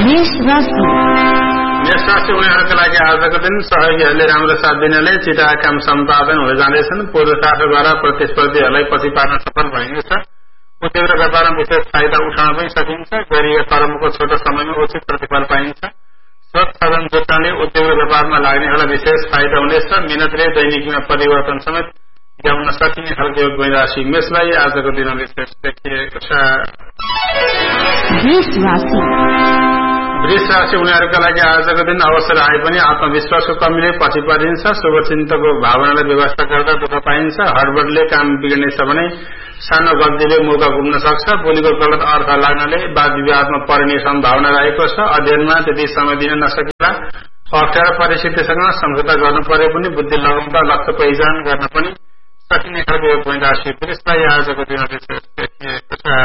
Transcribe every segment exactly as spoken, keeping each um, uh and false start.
मेष राशि मेष राशि उनीहरूका लागि आजको दिन सहयोगीहरूले राम्रो साथ दिनाले चिताएका काम सम्पादन हुन जानेछन्। पुरुषार्थद्वारा प्रतिस्पर्धीहरूलाई पछि पार्न सफल भइनेछ। उद्योग र व्यापारमा विशेष फाइदा उठाउन पनि सकिन्छ। गरिएको कर्मको छोटो समयमा उचित प्रतिफल पाइन्छ। स्रोत साधन जुट्नाले उद्योग र व्यापारमा लाग्नेहरूलाई विशेष फाइदा हुनेछ। मिहिनेतले दैनिकीमा परिवर्तन समेत ल्याउन सकिने खालको योग राशि मेषलाई आजको दिन विशेष देखिएको छ। वृष राशि उनीहरूका लागि आजको दिन अवसर आए पनि आत्मविश्वासको कमीले पछि परिन्छ। शुभचिन्तको भावनालाई व्यवस्था गर्दा दुःख पाइन्छ। हडबडले काम बिग्रिनेछ भने सानो गल्तीले मौका गुम्न सक्छ। बोलीको गलत अर्थ लाग्नाले वाद विवादमा पर्ने सम्भावना रहेको छ। अध्ययनमा त्यति समय दिन नसकेला अप्ठ्यारो परिस्थितिसँग सम्झौता गर्नु परे पनि बुद्धि लगाउँदा लक्ष्य पहिचान गर्न पनि सकिने खालको योग राशि वृषलाई आजको दिन विशेष देखिएको छ।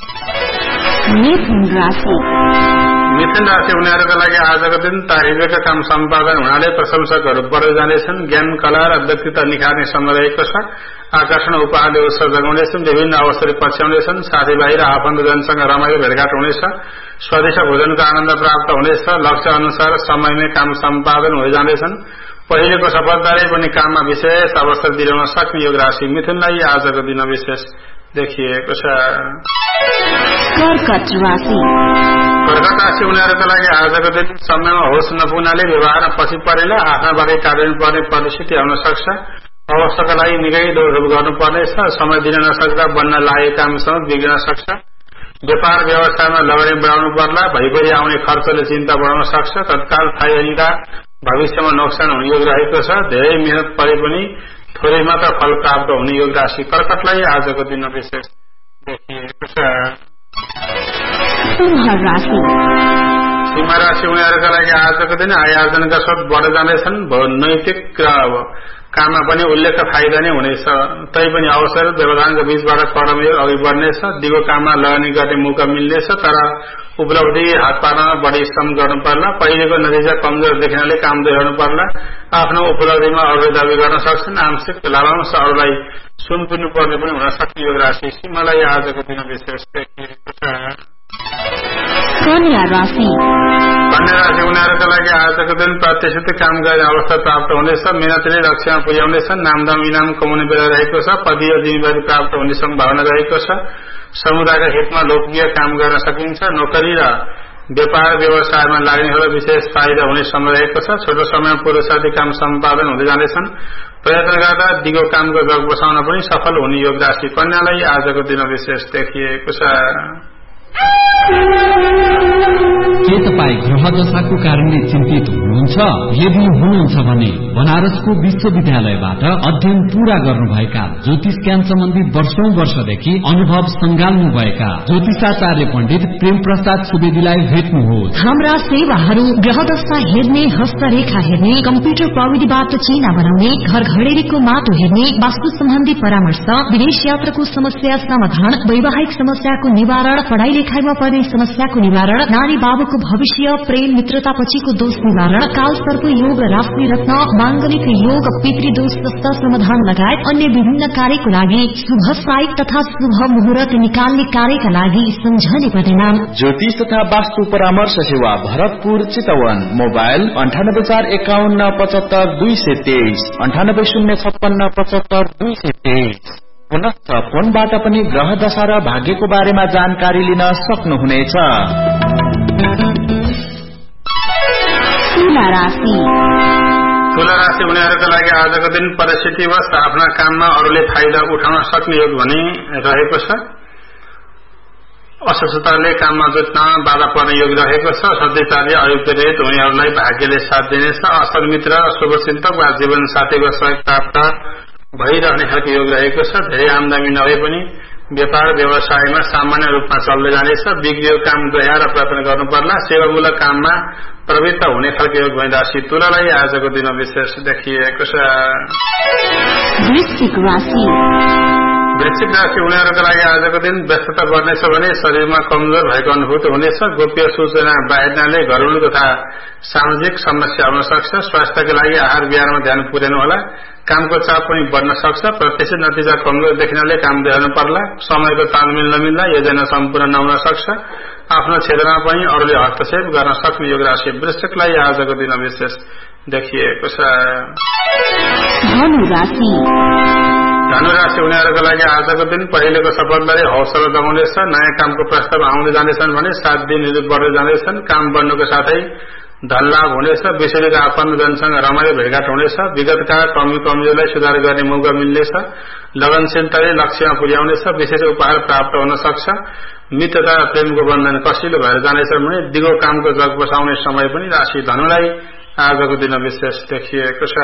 मिथुन राशि मिथुन राशि उनीहरूका लागि आजको दिन तारिफका काम सम्पादन हुनाले प्रशंसकहरू बढ्दै जानेछन्। ज्ञान कला र व्यक्तित्व निखार्ने समय रहेको छ। आकर्षण उपहारले उत्सव जगाउनेछन्। विभिन्न अवसर पछ्याउनेछन्। साथीभाइ र आफन्तजनसँग रमाइलो भेटघाट हुनेछ। स्वदेशी भोजनको आनन्द प्राप्त हुनेछ। लक्ष्य अनुसार समयमै काम सम्पादन हुन जानेछन्। पहिलेको सफलताले पनि काममा विशेष अवसर दिलाउन सक्ने योग राशि मिथुनलाई आजको दिन विशेष देखिएको छ। कर्कट राशि कर्कट राशि उनीहरूका लागि आजको दिन समयमा होस नपुग्नाले व्यवहारमा पछि परेला आफ्नाबाटै कार्यान्वयन पर्ने परिस्थिति आउन सक्छ। अवस्थाका लागि निकै दौडधुप गर्नुपर्नेछ। समय दिन नसक्दा बन्न लागेको कामसँग बिग्रन सक्छ। व्यापार व्यवसायमा लगानी बढाउनु पर्ला। भइपरि आउने खर्चले चिन्ता बढाउन सक्छ। तत्काल फाइदा भविष्यमा नोक्सान हुने योग रहेको छ। धेरै मेहनत परे पनि थोरै मात्र फल प्राप्त हुने योग राशि कर्कटलाई आजको दिन विशेष देखिएको छ। सिंह राशि सिंह राशि उनीहरूका लागि आजको दिन आय आर्जनका स्रोत बढ्दै जानेछन्। नैतिक र काममा पनि उल्लेख फाइदा नै हुनेछ। तैपनि अवसर व्यवधानको बीचबाट कर्मयोग अघि बढ्नेछ। दिगो काममा लगानी गर्ने मौका मिल्नेछ। तर उपलब्धि हात पार्नमा बढी श्रम गर्नु पर्ला। पहिलेको नतिजा कमजोर देखिनाले काम दोहोर्याउनु पर्ला। आफ्नो उपलब्धिमा अरू दावी गर्न सक्छन्। आंशिक लाभांश अरूलाई सुन्नु पर्ने पनि हुन सक्ने योग राशि सिंहलाई आजको दिन विशेष देखिएको छ। कन्या राशि कन्या राशि उनीहरूका लागि आजको दिन प्रत्याशित काम गर्ने अवस्था प्राप्त हुनेछ। मेहनतले लक्ष्यमा पुर्याउनेछन्। नामदाम इनाम कमाउने बेला रहेको छ। पदीय जिम्मेवारी प्राप्त हुने सम्भावना रहेको छ। समुदायका हितमा लोकप्रिय काम गर्न सकिन्छ। नोकरी र व्यापार व्यवसायमा लाग्नेहरूलाई विशेष फाइदा हुने समय रहेको छ। छोटो समयमा पुरुषार्थी काम सम्पादन हुँदै जानेछन्। प्रयत्न गर्दा दिगो कामको जग बसाउन पनि सफल हुने योग राशि कन्यालाई आजको दिन विशेष देखिएको छ। के तपाईँ ग्रह दशाको कारणले चिन्तित हुनुहुन्छ? यदि हुनुहुन्छ भने बनारसको विश्वविद्यालयबाट अध्ययन पूरा गर्नुभएका ज्योतिष ज्ञान सम्बन्धी वर्षौं वर्षदेखि अनुभव संगाल्नुभएका ज्योतिषाचार्य पण्डित प्रेम प्रसाद सुवेदीलाई भेट्नुहोस्। हाम्रा सेवाहरू ग्रह दशा हेर्ने, हस्तरेखा हेर्ने, कम्प्युटर प्रविधिबाट चिना बनाउने, घर घडेरीको माटो हेर्ने, वास्तु सम्बन्धी परामर्श, विदेश यात्राको समस्या समाधान, वैवाहिक समस्याको निवारण, पढ़ाई लेखाइमा पर्ने समस्याको निवारण, नारी बाबुको भविष्य, प्रेम मित्रता पछिको दोष निवारण, काल सर्प योग, राशि रत्न, मांगलिक योग, पितृदोष जस्ता समाधान लगायत अन्य विभिन्न कार्यको लागि शुभ साइट तथा शुभ मुहूर्त निकाल्ने कार्यका लागि सम्झने परिणाम ज्योतिष तथा वास्तु परामर्श सेवा भरतपुर चितवन। मोबाइल अन्ठानब्बे चार एकाउन्न पचहत्तर दुई सय तेइस अन्ठानब्बे शून्य छप्पन्न पचहत्तर दुई सय तेइस। पुनश्च फोनबाट पनि ग्रह दशा र भाग्यको बारेमा जानकारी लिन सक्नुहुनेछ। तुला राशि तुला राशि उनीहरूका लागि आजको दिन परिस्थितिवश आफ्ना काममा अरूले फाइदा उठाउन सक्ने योग भने रहेको छ। असुस्थताले काममा जुट्न बाधा पर्ने योग रहेको छ। सधैँचार्य अयुक्तरहित उनीहरूलाई भाग्यले साथ दिनेछ। असल मित्र र शुभचिन्तक वा जीवन साथीको सहयोग प्राप्त भइरहने खालको योग रहेको छ। धेरै आमदानी नभए पनि व्यापार व्यवसायमा सामान्य रूपमा चल्दै जानेछ। बिग्रिएको काम दोहोऱ्याएर प्रयत्न गर्नु पर्ला। सेवामूलक काममा प्रवृत्त हुने खालको योग भई राशि तुलालाई आजको दिन विशेष देखिएको छ। वृश्चिक राशि वृश्चिक राशि उनीहरूका लागि आजको दिन व्यस्तता बढ्नेछ भने शरीरमा कमजोर भएको अनुभूति हुनेछ। गोप्य सूचना बाहिरनाले घरेलु तथा सामाजिक समस्या आउन सक्छ। स्वास्थ्यका लागि आहार विहारमा ध्यान पुर्याउनु होला। कामको चाप पनि बढ्न सक्छ। प्रत्याशित नतिजा कमजोर देखिनाले काम देखाउनु पर्ला। समयको तालमेल नमिल्दा योजना सम्पूर्ण नहुन सक्छ। आफ्नो क्षेत्रमा पनि अरूले हस्तक्षेप गर्न सक्ने योग राशि वृश्चिकलाई आजको दिन विशेष देखिएको छ। धनुराशि उनीहरूका लागि आजको दिन पहिलेको सफलताले हौसला जगाउनेछ। नयाँ कामको प्रस्ताव आउँदै जाँदैछन् भने सात दिनहरू बढ्दै जाँदैछन्। काम बढ्नुको साथै धन लाभ हुनेछ। विशेषका आफन्त जनसँग रमाइलो भेटघाट हुनेछ। विगतका कमी कमजोरलाई सुधार गर्ने मौका मिल्नेछ। लगनशीलताले लक्ष्यमा पुर्याउनेछ। विशेष उपहार प्राप्त हुन सक्छ। मित्रता प्रेमको बन्धन कसिलो भएर जानेछ भने दिगो कामको जग बसाउने समय पनि राशि धनुलाई आजको दिन विशेष देखिएको छ।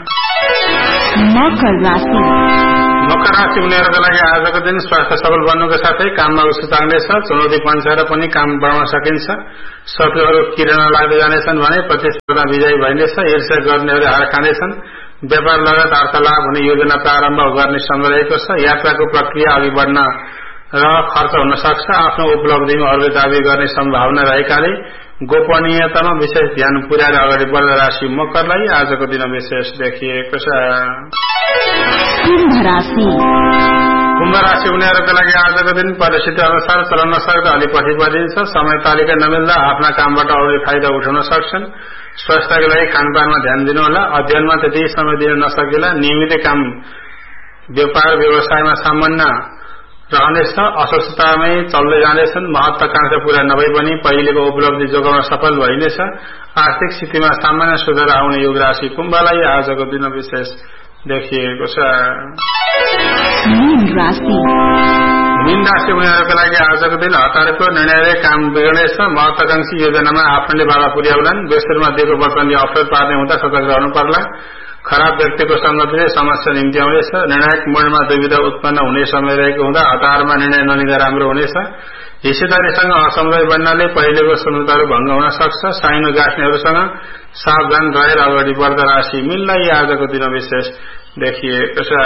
मकर राशि मकर राशि उनीहरूका लागि आजको दिन स्वास्थ्य सबल बन्नुको साथै काममा रुचि जाग्नेछ। चुनौती पन्छाएर पनि काम बढाउन सकिन्छ। शत्रुहरू किरण लाग्दै जानेछन् भने प्रतिस्पर्धा विजयी भइनेछ। ईर्ष्या गर्नेहरू हार खानेछन्। व्यापार लगायत आर्थिक हुने योजना प्रारम्भ गर्ने समय रहेको छ। यात्राको प्रक्रिया अघि बढ्न र खर्च हुन सक्छ। आफ्नो उपलब्धिमा अरूले दावी गर्ने सम्भावना रहेकाले गोपनीयतामा विशेष ध्यान पुर्याएर अगाडि बढ्दा राशि मकरलाई आजको दिन विशेष देखिएको छ। कुम्भ राशि कुम्भ राशि उनीहरूका लागि आजको दिन परिस्थिति अनुसार चलन सक्दा अलि पछि परिन्छ। समय तालिका नमिल्दा आफ्ना कामबाट अरूले फाइदा उठाउन सक्छन्। स्वास्थ्यका लागि खानपानमा ध्यान दिनुहोला। अध्ययनमा त्यति समय दिन नसकेला। नियमित काम व्यापार व्यवसायमा सामान्य रहनेछ। अस्वस्थतामै चल्दै जानेछन्। महत्वाकांक्षा पूरा नभए पनि पहिलेको उपलब्धि जोगाउन सफल भइनेछ। आर्थिक स्थितिमा सामान्य सुधार आउने योग राशि कुम्भलाई आजको दिन विशेष देखिएको छ। मीन राशि मीन राशि उनीहरूका लागि आजको दिन हतारको निर्णयले काम बिग्रनेछ। महत्वाकांक्षी योजनामा आफूले बाधा पुर्याउलान्। बेसरमा दिएको वचनले अवसर पार्ने हुँदा सतर्क रहनु पर्ला। खराब व्यक्तिको संगतिले समस्या निम्ति आउनेछ। निर्णायक मोडमा दुविधा उत्पन्न हुने समय रहेको हुँदा हतारमा निर्णय नलिँदा राम्रो हुनेछ। हिस्सेदारीसँग असमझै बन्नाले पहिलेको सम्झौताहरू भंग हुन सक्छ। साइनो गाँच्नेहरूसँग सावधान रहेर अगाडि बढ्दा राशि मीनलाई आजको दिन विशेष देखिएको छ।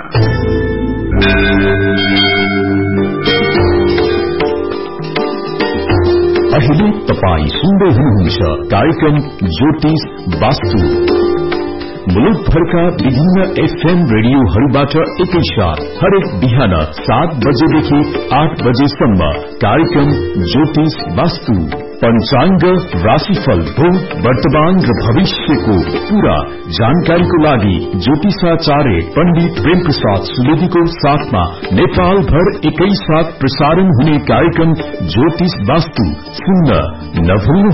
अहिले तपाईं सुन्दै हुनुहुन्छ कार्यक्रम ज्योतिष वास्तु। मुलुकभरका विभिन्न एफएम रेडियोहरूबाट एकैसाथ हरेक बिहान सात बजेदेखि आठ बजेसम्म कार्यक्रम ज्योतिष वास्तु। पंचांग, राशिफल, भूत, वर्तमान र भविष्यको पूरा जानकारीको लागि ज्योतिषाचार्य पण्डित प्रेम प्रसाद सुवेदीको साथमा नेपाल भर एकै साथ प्रसारण हुने कार्यक्रम ज्योतिष वास्तु सुन्न नभुल्नु।